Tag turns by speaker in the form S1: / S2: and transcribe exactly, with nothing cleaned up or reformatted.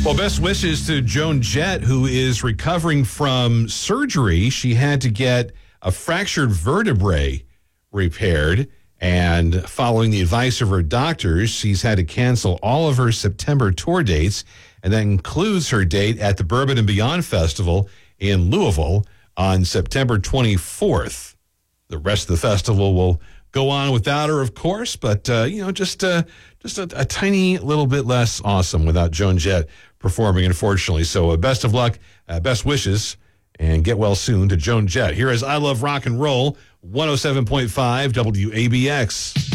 S1: Well, best wishes to Joan Jett, who is recovering from surgery. She had to get a fractured vertebrae repaired, and following the advice of her doctors, she's had to cancel all of her September tour dates, and that includes her date at the Bourbon and Beyond Festival in Louisville on September twenty-fourth. The rest of the festival will go on without her, of course, but, uh, you know, just, uh, just a, a tiny little bit less awesome without Joan Jett performing, unfortunately. So uh, best of luck, uh, best wishes, and get well soon to Joan Jett. Here is I Love Rock and Roll, one oh seven point five W A B X.